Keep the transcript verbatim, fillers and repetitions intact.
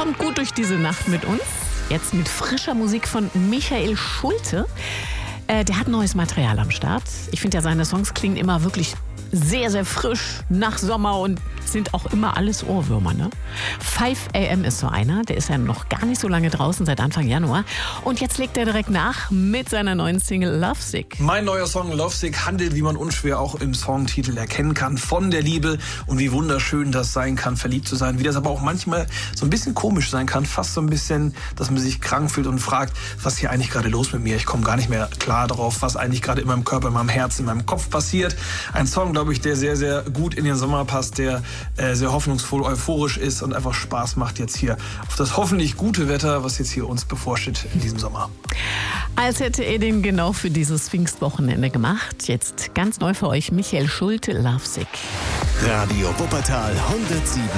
kommt gut durch diese Nacht mit uns. Jetzt mit frischer Musik von Michael Schulte. Äh, der hat neues Material am Start. Ich finde ja, seine Songs klingen immer wirklich sehr, sehr frisch nach Sommer und sind auch immer alles Ohrwürmer, ne? five a m ist so einer, der ist ja noch gar nicht so lange draußen, seit Anfang Januar. Und jetzt legt er direkt nach mit seiner neuen Single Lovesick. Mein neuer Song Lovesick handelt, wie man unschwer auch im Songtitel erkennen kann, von der Liebe und wie wunderschön das sein kann, verliebt zu sein. Wie das aber auch manchmal so ein bisschen komisch sein kann, fast so ein bisschen, dass man sich krank fühlt und fragt, was ist hier eigentlich gerade los mit mir? Ich komme gar nicht mehr klar darauf, was eigentlich gerade in meinem Körper, in meinem Herzen, in meinem Kopf passiert. Ein Song, glaube ich, der sehr, sehr gut in den Sommer passt, der äh, sehr hoffnungsvoll, euphorisch ist und einfach Spaß macht jetzt hier auf das hoffentlich gute Wetter, was jetzt hier uns bevorsteht in diesem Sommer. Als hätte er den genau für dieses Pfingstwochenende gemacht. Jetzt ganz neu für euch Michael Schulte, Lovesick. Radio Wuppertal hundertsieben.